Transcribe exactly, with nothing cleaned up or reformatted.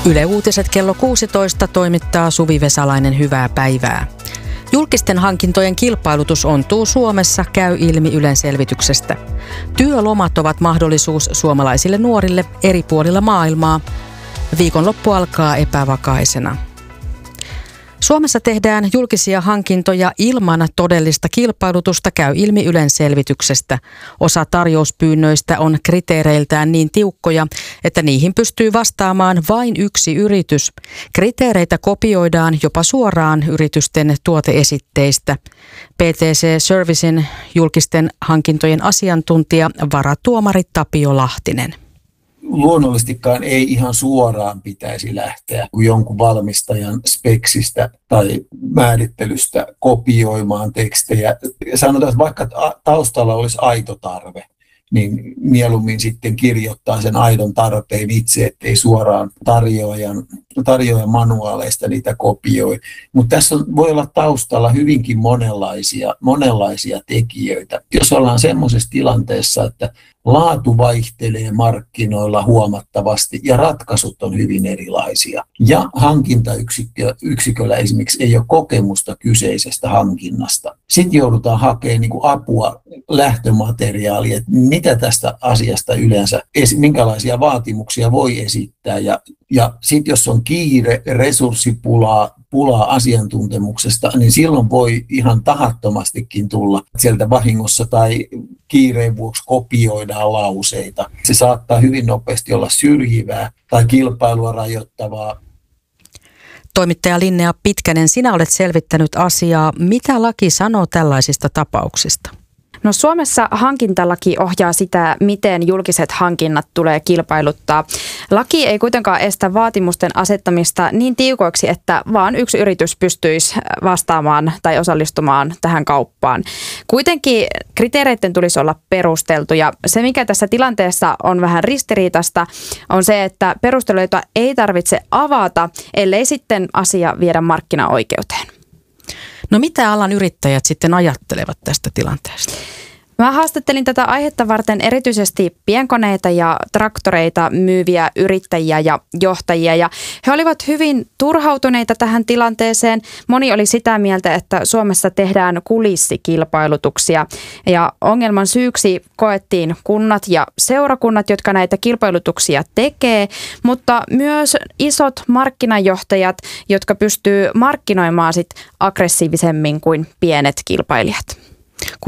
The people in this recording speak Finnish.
Yle Uutiset kello kuusitoista toimittaa Suvi Vesalainen, hyvää päivää. Julkisten hankintojen kilpailutus ontuu Suomessa, käy ilmi Ylen selvityksestä. Työlomat ovat mahdollisuus suomalaisille nuorille eri puolilla maailmaa. Viikonloppu alkaa epävakaisena. Suomessa tehdään julkisia hankintoja ilman todellista kilpailutusta, käy ilmi Ylen selvityksestä. Osa tarjouspyynnöistä on kriteereiltään niin tiukkoja, että niihin pystyy vastaamaan vain yksi yritys. Kriteereitä kopioidaan jopa suoraan yritysten tuoteesitteistä. P T C Servicen julkisten hankintojen asiantuntija, varatuomari Tapio Lahtinen. Luonnollisestikaan ei ihan suoraan pitäisi lähteä jonkun valmistajan speksistä tai määrittelystä kopioimaan tekstejä. Sanotaan, että vaikka taustalla olisi aito tarve, niin mieluummin sitten kirjoittaa sen aidon tarpeen itse, ettei suoraan tarjoajan, tarjoajan manuaaleista niitä kopioi. Mutta tässä voi olla taustalla hyvinkin monenlaisia, monenlaisia tekijöitä. Jos ollaan semmoisessa tilanteessa, että laatu vaihtelee markkinoilla huomattavasti ja ratkaisut on hyvin erilaisia. Ja hankintayksiköllä esimerkiksi ei ole kokemusta kyseisestä hankinnasta. Sitten joudutaan hakemaan niin kuin apua lähtömateriaalia, että mitä tästä asiasta yleensä, minkälaisia vaatimuksia voi esittää. Ja, ja sitten jos on kiire, resurssipulaa, pulaa asiantuntemuksesta, niin silloin voi ihan tahattomastikin tulla sieltä vahingossa tai kiireen vuoksi kopioidaan lauseita. Se saattaa hyvin nopeasti olla syrjivää tai kilpailua rajoittavaa. Toimittaja Linnea Pitkänen, sinä olet selvittänyt asiaa. Mitä laki sanoo tällaisista tapauksista? No Suomessa hankintalaki ohjaa sitä, miten julkiset hankinnat tulee kilpailuttaa. Laki ei kuitenkaan estä vaatimusten asettamista niin tiukoiksi, että vaan yksi yritys pystyisi vastaamaan tai osallistumaan tähän kauppaan. Kuitenkin kriteereiden tulisi olla perusteltuja. Se, mikä tässä tilanteessa on vähän ristiriitasta, on se, että perusteluita ei tarvitse avata, ellei sitten asia viedä markkinaoikeuteen. No mitä alan yrittäjät sitten ajattelevat tästä tilanteesta? Mä haastattelin tätä aihetta varten erityisesti pienkoneita ja traktoreita myyviä yrittäjiä ja johtajia, ja he olivat hyvin turhautuneita tähän tilanteeseen. Moni oli sitä mieltä, että Suomessa tehdään kulissikilpailutuksia, ja ongelman syyksi koettiin kunnat ja seurakunnat, jotka näitä kilpailutuksia tekee, mutta myös isot markkinajohtajat, jotka pystyy markkinoimaan sit aggressiivisemmin kuin pienet kilpailijat.